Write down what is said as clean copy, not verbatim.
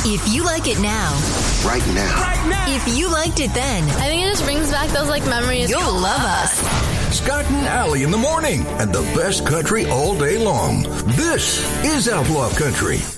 If you like it now. Right now. If you liked it then. I think it just brings back those memories. You'll love us. Scott and Allie in the morning and the best country all day long. This is Outlaw Country.